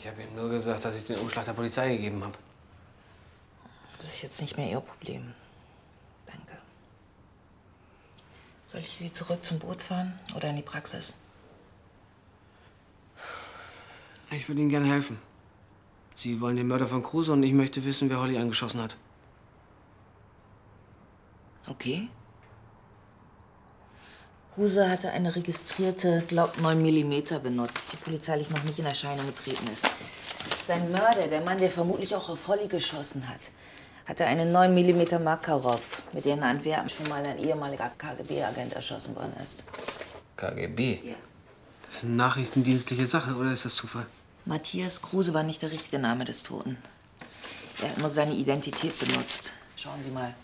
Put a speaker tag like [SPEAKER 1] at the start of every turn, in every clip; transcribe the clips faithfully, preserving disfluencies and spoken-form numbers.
[SPEAKER 1] Ich habe ihm nur gesagt, dass ich den Umschlag der Polizei gegeben habe.
[SPEAKER 2] Das ist jetzt nicht mehr Ihr Problem. Danke. Soll ich Sie zurück zum Boot fahren oder in die Praxis?
[SPEAKER 1] Ich würde Ihnen gerne helfen. Sie wollen den Mörder von Kruse und ich möchte wissen, wer Holly angeschossen hat.
[SPEAKER 2] Okay. Kruse hatte eine registrierte Glock neun Millimeter benutzt, die polizeilich noch nicht in Erscheinung getreten ist. Sein Mörder, der Mann, der vermutlich auch auf Holly geschossen hat, hatte eine neun Millimeter Makarov, mit der in Antwerpen schon mal ein ehemaliger K G B-Agent erschossen worden ist.
[SPEAKER 1] K G B?
[SPEAKER 2] Ja.
[SPEAKER 1] Das ist eine nachrichtendienstliche Sache, oder ist das Zufall?
[SPEAKER 2] Matthias Kruse war nicht der richtige Name des Toten. Er hat nur seine Identität benutzt. Schauen Sie mal.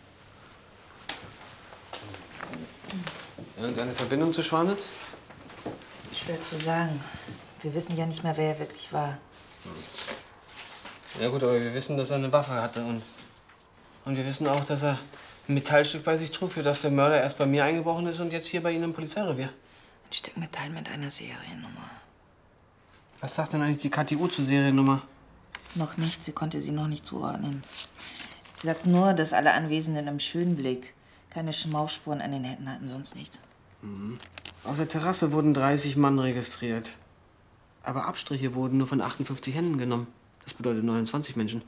[SPEAKER 1] Irgendeine Verbindung zu Schwanitz?
[SPEAKER 2] Schwer zu sagen. Wir wissen ja nicht mehr, wer er wirklich war.
[SPEAKER 1] Ja gut, aber wir wissen, dass er eine Waffe hatte. Und, und wir wissen auch, dass er ein Metallstück bei sich trug, für das der Mörder erst bei mir eingebrochen ist und jetzt hier bei Ihnen im Polizeirevier.
[SPEAKER 2] Ein Stück Metall mit einer Seriennummer.
[SPEAKER 1] Was sagt denn eigentlich die K T U zur Seriennummer?
[SPEAKER 2] Noch nicht. Sie konnte sie noch nicht zuordnen. Sie sagt nur, dass alle Anwesenden im Schönblick keine Schmausspuren an den Händen hatten, sonst nichts.
[SPEAKER 1] Mhm. Auf der Terrasse wurden dreißig Mann registriert. Aber Abstriche wurden nur von achtundfünfzig Händen genommen. Das bedeutet neunundzwanzig Menschen.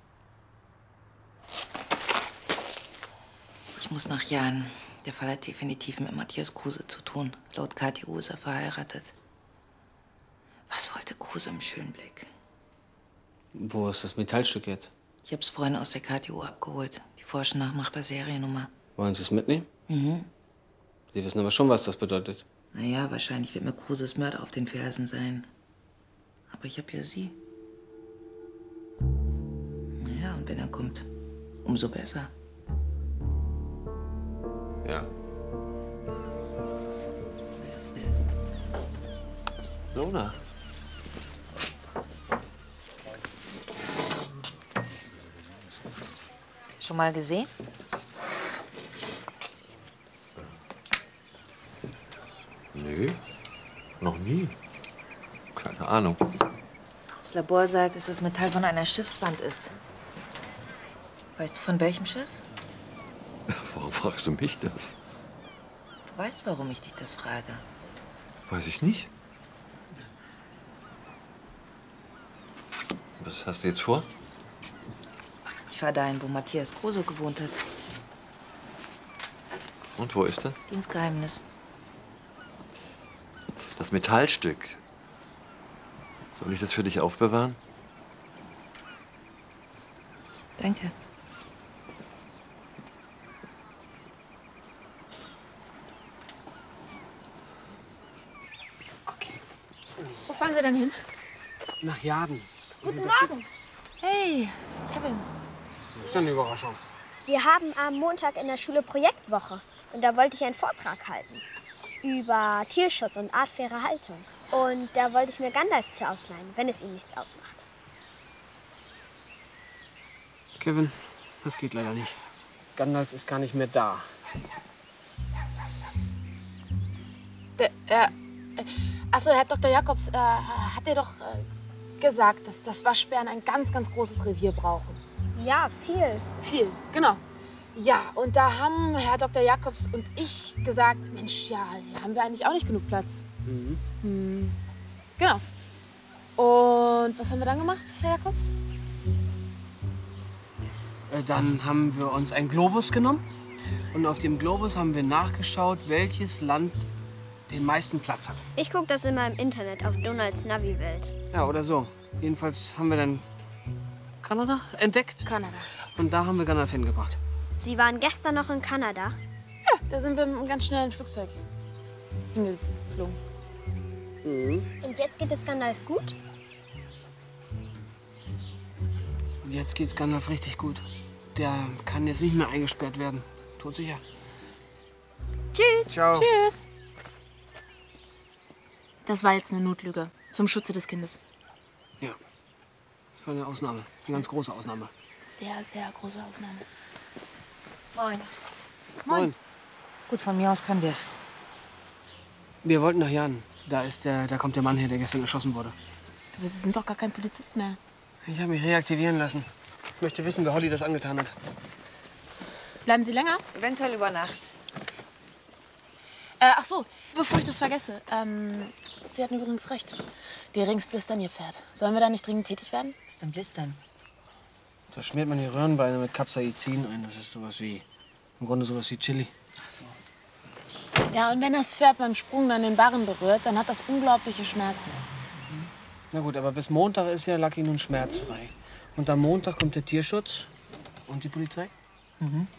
[SPEAKER 2] Ich muss nach Jahren. Der Fall hat definitiv mit Matthias Kruse zu tun. Laut K T U ist er verheiratet. Was wollte Kruse im Schönblick?
[SPEAKER 1] Wo ist das Metallstück jetzt?
[SPEAKER 2] Ich hab's vorhin aus der K T U abgeholt. Die forschen nach, nach der Seriennummer.
[SPEAKER 1] Wollen Sie es mitnehmen?
[SPEAKER 2] Mhm.
[SPEAKER 1] Sie wissen aber schon, was das bedeutet.
[SPEAKER 2] Naja, wahrscheinlich wird mir Kruses Mörder auf den Fersen sein. Aber ich hab ja Sie. Ja, und wenn er kommt, umso besser.
[SPEAKER 1] Ja. Lona.
[SPEAKER 2] Schon mal gesehen?
[SPEAKER 3] Nö, noch nie. Keine Ahnung.
[SPEAKER 2] Das Labor sagt, dass das Metall von einer Schiffswand ist. Weißt du, von welchem Schiff?
[SPEAKER 3] Warum fragst du mich das?
[SPEAKER 2] Du weißt, warum ich dich das frage.
[SPEAKER 3] Weiß ich nicht. Was hast du jetzt vor?
[SPEAKER 2] Ich fahr dahin, wo Matthias Kruse gewohnt hat.
[SPEAKER 3] Und wo ist das?
[SPEAKER 2] Dienstgeheimnis.
[SPEAKER 3] Das Metallstück. Soll ich das für dich aufbewahren?
[SPEAKER 2] Danke.
[SPEAKER 1] Okay.
[SPEAKER 4] Wo fahren Sie denn hin?
[SPEAKER 1] Nach Jaden.
[SPEAKER 4] Guten Morgen. Hey, Kevin.
[SPEAKER 1] Das ist eine Überraschung.
[SPEAKER 5] Wir haben am Montag in der Schule Projektwoche. Und da wollte ich einen Vortrag halten. Über Tierschutz und artfaire Haltung. Und da wollte ich mir Gandalf zu ausleihen, wenn es Ihnen nichts ausmacht.
[SPEAKER 1] Kevin, das geht leider nicht. Gandalf ist gar nicht mehr da.
[SPEAKER 4] Der, äh, äh, achso, Herr Doktor Jakobs, äh, hat dir doch äh, gesagt, dass, dass Waschbären ein ganz, ganz großes Revier brauchen.
[SPEAKER 5] Ja, viel.
[SPEAKER 4] Viel, genau. Ja, und da haben Herr Doktor Jakobs und ich gesagt, Mensch, ja, hier haben wir eigentlich auch nicht genug Platz.
[SPEAKER 1] Mhm.
[SPEAKER 4] Hm. Genau. Und was haben wir dann gemacht, Herr Jakobs?
[SPEAKER 1] Äh, dann haben wir uns einen Globus genommen. Und auf dem Globus haben wir nachgeschaut, welches Land den meisten Platz hat.
[SPEAKER 5] Ich gucke das immer im Internet auf Donalds Navi-Welt.
[SPEAKER 1] Ja, oder so. Jedenfalls haben wir dann Kanada entdeckt.
[SPEAKER 4] Kanada.
[SPEAKER 1] Und da haben wir Gandalf hingebracht.
[SPEAKER 5] Sie waren gestern noch in Kanada?
[SPEAKER 4] Ja, da sind wir mit einem ganz schnellen Flugzeug hingeflogen.
[SPEAKER 1] Mhm.
[SPEAKER 5] Und jetzt geht es Gandalf gut?
[SPEAKER 1] Jetzt geht's Gandalf richtig gut. Der kann jetzt nicht mehr eingesperrt werden. Todsicher.
[SPEAKER 5] Tschüss.
[SPEAKER 1] Ciao.
[SPEAKER 4] Tschüss.
[SPEAKER 6] Das war jetzt eine Notlüge. Zum Schutze des Kindes.
[SPEAKER 1] Ja. Das war eine Ausnahme. Eine ganz große Ausnahme.
[SPEAKER 6] Sehr, sehr große Ausnahme.
[SPEAKER 2] Moin.
[SPEAKER 1] Moin.
[SPEAKER 2] Gut, von mir aus können wir.
[SPEAKER 1] Wir wollten nach Jaden. Da ist der, da kommt der Mann her, der gestern erschossen wurde.
[SPEAKER 6] Aber Sie sind doch gar kein Polizist mehr.
[SPEAKER 1] Ich habe mich reaktivieren lassen. Ich möchte wissen, wer Holly das angetan hat.
[SPEAKER 6] Bleiben Sie länger?
[SPEAKER 2] Eventuell über Nacht.
[SPEAKER 6] Äh, ach so, bevor ich das vergesse. Ähm, Sie hatten übrigens recht. Die Rings blistern Ihr Pferd. Sollen wir da nicht dringend tätig werden?
[SPEAKER 2] Was ist denn Blistern?
[SPEAKER 1] Da schmiert man die Röhrenbeine mit Capsaicin ein. Das ist sowas wie, im Grunde sowas wie Chili.
[SPEAKER 2] Ach so.
[SPEAKER 6] Ja, und wenn das Pferd beim Sprung dann den Barren berührt, dann hat das unglaubliche Schmerzen.
[SPEAKER 1] Na gut, aber bis Montag ist ja Lucky nun schmerzfrei. Und am Montag kommt der Tierschutz und die Polizei.
[SPEAKER 2] Mhm.